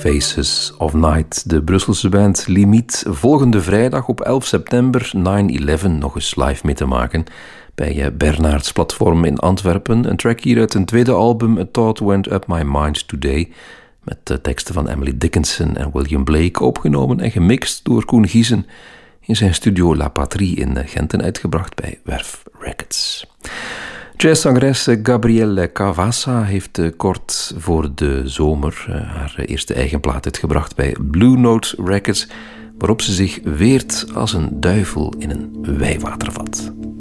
Faces of Night, de Brusselse band Limiet, volgende vrijdag op 11 september 9/11 nog eens live mee te maken bij Bernard's Platform in Antwerpen. Een track hier uit een tweede album, A Thought Went Up My Mind Today, met de teksten van Emily Dickinson en William Blake, opgenomen en gemixt door Koen Giezen in zijn studio La Patrie in Gent en uitgebracht bij Werf Records. Jazzzangeres Gabrielle Cavassa heeft kort voor de zomer haar eerste eigen plaat uitgebracht bij Blue Note Records, waarop ze zich weert als een duivel in een wijwatervat.